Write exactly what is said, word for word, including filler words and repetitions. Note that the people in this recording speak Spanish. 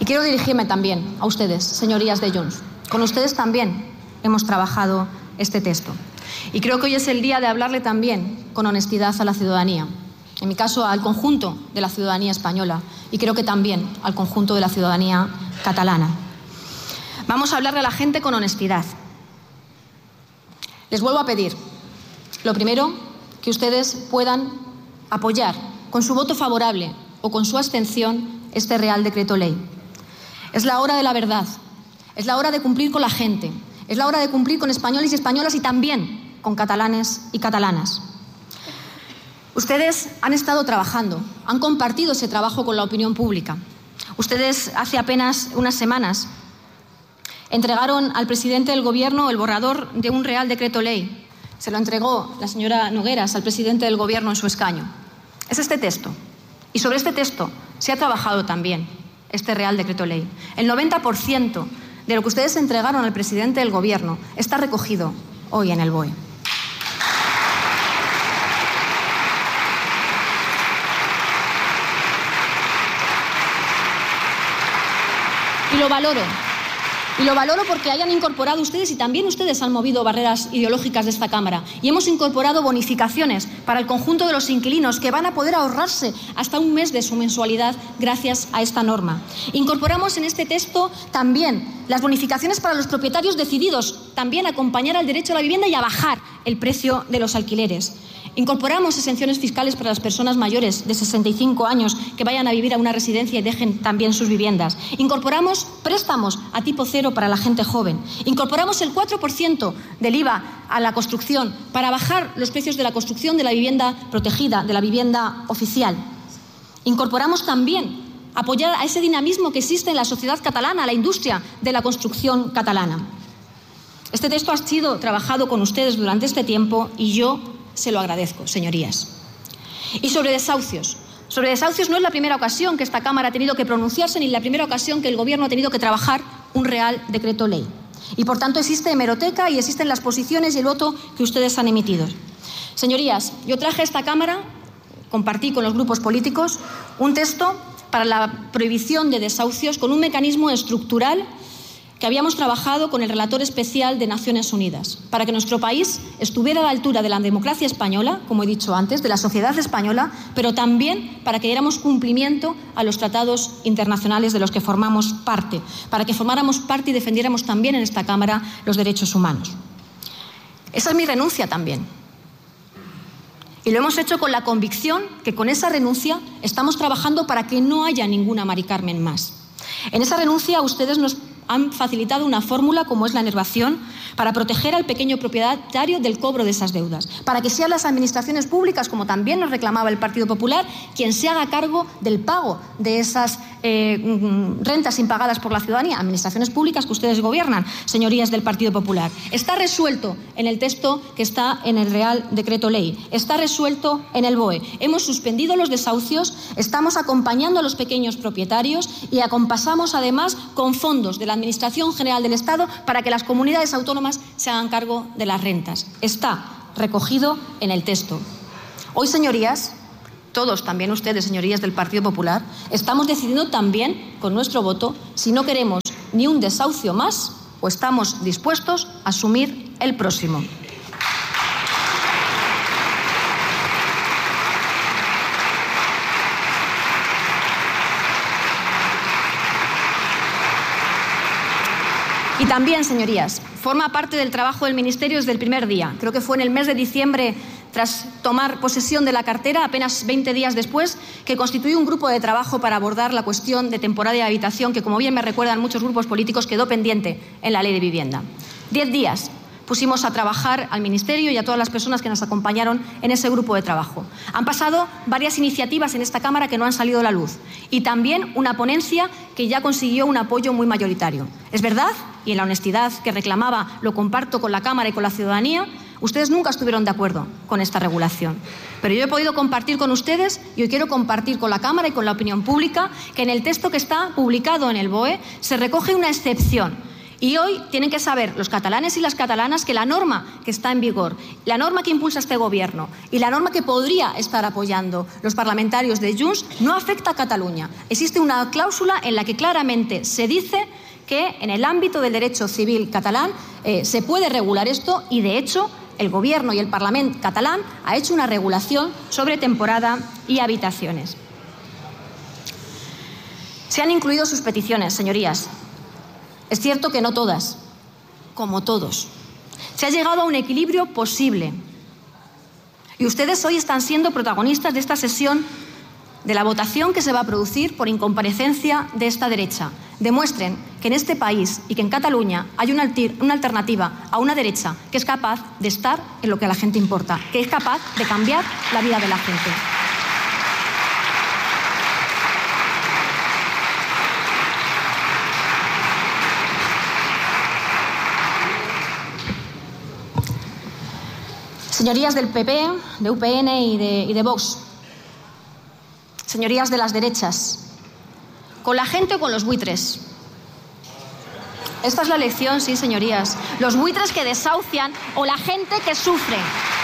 quiero dirigirme también a ustedes, señorías de Junts. Con ustedes también hemos trabajado este texto. Y creo que hoy es el día de hablarle también con honestidad a la ciudadanía. En mi caso, al conjunto de la ciudadanía española y creo que también al conjunto de la ciudadanía catalana. Vamos a hablarle a la gente con honestidad. Les vuelvo a pedir, lo primero, que ustedes puedan apoyar con su voto favorable o con su abstención este Real Decreto Ley. Es la hora de la verdad, es la hora de cumplir con la gente, es la hora de cumplir con españoles y españolas y también con catalanes y catalanas. Ustedes han estado trabajando, han compartido ese trabajo con la opinión pública. Ustedes hace apenas unas semanas entregaron al presidente del Gobierno el borrador de un Real Decreto Ley. Se lo entregó la señora Nogueras al presidente del Gobierno en su escaño. Es este texto. Y sobre este texto se ha trabajado también este Real Decreto Ley. El noventa por ciento de lo que ustedes entregaron al presidente del Gobierno está recogido hoy en el B O E. Y lo valoro. Y lo valoro porque hayan incorporado ustedes, y también ustedes han movido barreras ideológicas de esta Cámara, y hemos incorporado bonificaciones para el conjunto de los inquilinos que van a poder ahorrarse hasta un mes de su mensualidad gracias a esta norma. Incorporamos en este texto también las bonificaciones para los propietarios decididos, también a acompañar al derecho a la vivienda y a bajar el precio de los alquileres. Incorporamos exenciones fiscales para las personas mayores de sesenta y cinco años que vayan a vivir a una residencia y dejen también sus viviendas. Incorporamos préstamos a tipo cero para la gente joven. Incorporamos el cuatro por ciento del I V A a la construcción para bajar los precios de la construcción de la vivienda protegida, de la vivienda oficial. Incorporamos también apoyar a ese dinamismo que existe en la sociedad catalana, a la industria de la construcción catalana. Este texto ha sido trabajado con ustedes durante este tiempo y yo se lo agradezco, señorías. Y sobre desahucios. Sobre desahucios no es la primera ocasión que esta Cámara ha tenido que pronunciarse ni la primera ocasión que el Gobierno ha tenido que trabajar un Real Decreto Ley. Y por tanto existe hemeroteca y existen las posiciones y el voto que ustedes han emitido. Señorías, yo traje a esta Cámara, compartí con los grupos políticos, un texto para la prohibición de desahucios con un mecanismo estructural que habíamos trabajado con el relator especial de Naciones Unidas, para que nuestro país estuviera a la altura de la democracia española, como he dicho antes, de la sociedad española, pero también para que diéramos cumplimiento a los tratados internacionales de los que formamos parte, para que formáramos parte y defendiéramos también en esta Cámara los derechos humanos. Esa es mi renuncia también. Y lo hemos hecho con la convicción que con esa renuncia estamos trabajando para que no haya ninguna Mari Carmen más. En esa renuncia ustedes nos han facilitado una fórmula como es la enervación para proteger al pequeño propietario del cobro de esas deudas, para que sean las administraciones públicas, como también nos reclamaba el Partido Popular, quien se haga cargo del pago de esas eh, rentas impagadas por la ciudadanía, administraciones públicas que ustedes gobiernan, señorías del Partido Popular. Está resuelto en el texto que está en el Real Decreto Ley, está resuelto en el B O E. Hemos suspendido los desahucios, estamos acompañando a los pequeños propietarios y acompasamos además con fondos de la Administración General del Estado para que las comunidades autónomas se hagan cargo de las rentas. Está recogido en el texto. Hoy, señorías, todos, también ustedes, señorías del Partido Popular, estamos decidiendo también con nuestro voto si no queremos ni un desahucio más o estamos dispuestos a asumir el próximo. Y también, señorías, forma parte del trabajo del Ministerio desde el primer día. Creo que fue en el mes de diciembre, tras tomar posesión de la cartera, apenas veinte días después, que constituyó un grupo de trabajo para abordar la cuestión de temporada de habitación que, como bien me recuerdan muchos grupos políticos, quedó pendiente en la Ley de Vivienda. Diez días pusimos a trabajar al Ministerio y a todas las personas que nos acompañaron en ese grupo de trabajo. Han pasado varias iniciativas en esta Cámara que no han salido a la luz y también una ponencia que ya consiguió un apoyo muy mayoritario. Es verdad, y en la honestidad que reclamaba lo comparto con la Cámara y con la ciudadanía, ustedes nunca estuvieron de acuerdo con esta regulación. Pero yo he podido compartir con ustedes y hoy quiero compartir con la Cámara y con la opinión pública que en el texto que está publicado en el B O E se recoge una excepción. Y hoy tienen que saber los catalanes y las catalanas que la norma que está en vigor, la norma que impulsa este Gobierno y la norma que podría estar apoyando los parlamentarios de Junts no afecta a Cataluña. Existe una cláusula en la que claramente se dice que en el ámbito del derecho civil catalán eh, se puede regular esto y, de hecho, el Gobierno y el Parlamento catalán ha hecho una regulación sobre temporada y habitaciones. Se han incluido sus peticiones, señorías. Es cierto que no todas, como todos. Se ha llegado a un equilibrio posible. Y ustedes hoy están siendo protagonistas de esta sesión, de la votación que se va a producir por incomparecencia de esta derecha. Demuestren que en este país y que en Cataluña hay una, una alternativa a una derecha que es capaz de estar en lo que a la gente importa, que es capaz de cambiar la vida de la gente. Señorías del P P, de U P N y de, y de Vox, señorías de las derechas, ¿con la gente o con los buitres? Esta es la elección, sí, señorías. Los buitres que desahucian o la gente que sufre.